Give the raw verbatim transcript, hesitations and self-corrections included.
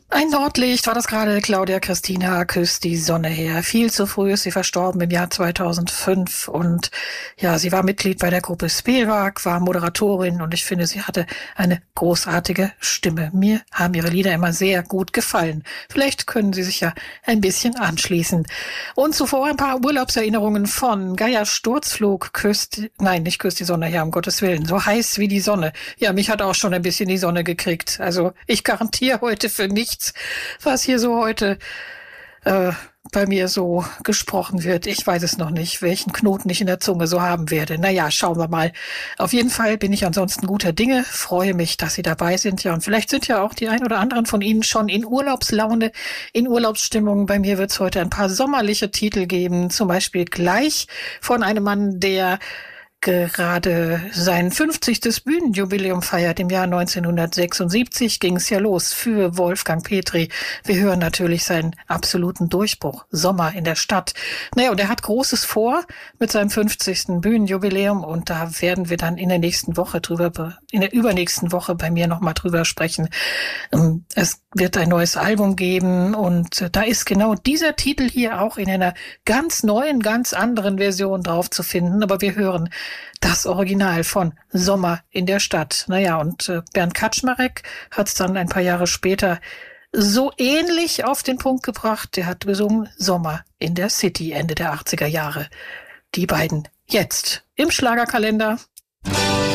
Ein Nordlicht war das gerade. Claudia Christina küsst die Sonne her. Viel zu früh ist sie verstorben im Jahr zweitausendfünf und ja, sie war Mitglied bei der Gruppe Spelvak, war Moderatorin und ich finde, sie hatte eine großartige Stimme. Mir haben ihre Lieder immer sehr gut gefallen. Vielleicht können Sie sich ja ein bisschen anschließen. Und zuvor ein paar Urlaubserinnerungen von Geier Sturzflug küsst, nein, nicht küsst die Sonne her, um Gottes Willen, so heiß wie die Sonne. Ja, mich hat auch schon ein bisschen die Sonne gekriegt. Also ich garantiere heute für nichts, was hier so heute äh, bei mir so gesprochen wird. Ich weiß es noch nicht, welchen Knoten ich in der Zunge so haben werde. Naja, schauen wir mal. Auf jeden Fall bin ich ansonsten guter Dinge, freue mich, dass Sie dabei sind. Ja, und vielleicht sind ja auch die ein oder anderen von Ihnen schon in Urlaubslaune, in Urlaubsstimmung. Bei mir wird es heute ein paar sommerliche Titel geben, zum Beispiel gleich von einem Mann, der gerade sein fünfzigstes Bühnenjubiläum feiert. Im Jahr neunzehnhundertsechsundsiebzig ging es ja los für Wolfgang Petri. Wir hören natürlich seinen absoluten Durchbruch. Sommer in der Stadt. Naja, und er hat Großes vor mit seinem fünfzigsten Bühnenjubiläum und da werden wir dann in der nächsten Woche drüber, in der übernächsten Woche bei mir nochmal drüber sprechen. Es wird ein neues Album geben und da ist genau dieser Titel hier auch in einer ganz neuen, ganz anderen Version drauf zu finden. Aber wir hören das Original von Sommer in der Stadt. Naja, und äh, Bernd Kaczmarek hat es dann ein paar Jahre später so ähnlich auf den Punkt gebracht. Der hat gesungen Sommer in der City Ende der achtziger Jahre. Die beiden jetzt im Schlagerkalender.